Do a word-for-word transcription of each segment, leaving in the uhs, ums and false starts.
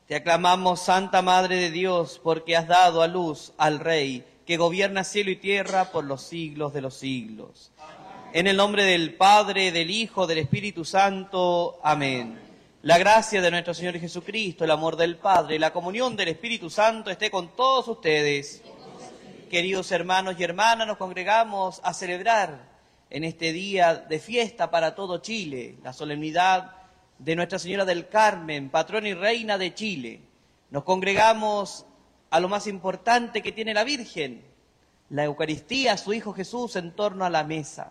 Te aclamamos, Santa Madre de Dios, porque has dado a luz al Rey, que gobierna cielo y tierra por los siglos de los siglos. En el nombre del Padre, del Hijo, del Espíritu Santo. Amén. La gracia de nuestro Señor Jesucristo, el amor del Padre y la comunión del Espíritu Santo esté con todos ustedes. Queridos hermanos y hermanas, nos congregamos a celebrar en este día de fiesta para todo Chile, la solemnidad de Nuestra Señora del Carmen, patrona y reina de Chile. Nos congregamos a lo más importante que tiene la Virgen, la Eucaristía, su Hijo Jesús, en torno a la mesa.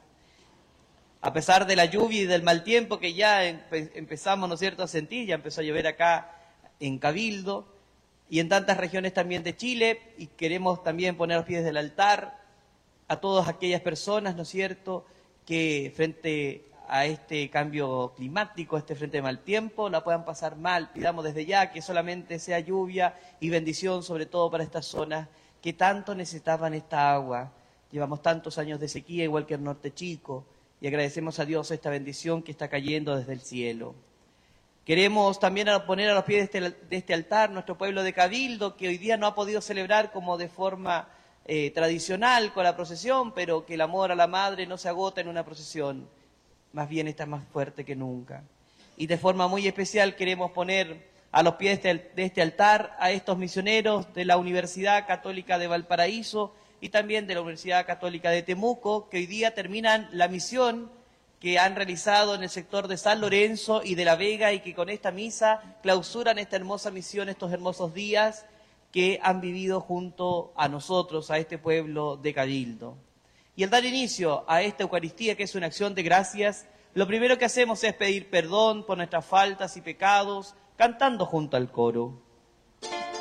A pesar de la lluvia y del mal tiempo que ya empe empezamos, ¿no es cierto?, a sentir, ya empezó a llover acá en Cabildo y en tantas regiones también de Chile, y queremos también poner a los pies del altar a todas aquellas personas, ¿no es cierto?, que frente a este cambio climático, este frente de mal tiempo, la puedan pasar mal. Pidamos desde ya que solamente sea lluvia y bendición, sobre todo para estas zonas que tanto necesitaban esta agua. Llevamos tantos años de sequía, igual que el Norte Chico, y agradecemos a Dios esta bendición que está cayendo desde el cielo. Queremos también poner a los pies de este, de este altar nuestro pueblo de Cabildo, que hoy día no ha podido celebrar como de forma eh, tradicional con la procesión, pero que el amor a la Madre no se agota en una procesión. Más bien está más fuerte que nunca. Y de forma muy especial queremos poner a los pies de este, de este altar a estos misioneros de la Universidad Católica de Valparaíso y también de la Universidad Católica de Temuco, que hoy día terminan la misión que han realizado en el sector de San Lorenzo y de La Vega, y que con esta misa clausuran esta hermosa misión, estos hermosos días que han vivido junto a nosotros, a este pueblo de Cabildo. Y al dar inicio a esta Eucaristía, que es una acción de gracias, lo primero que hacemos es pedir perdón por nuestras faltas y pecados, cantando junto al coro.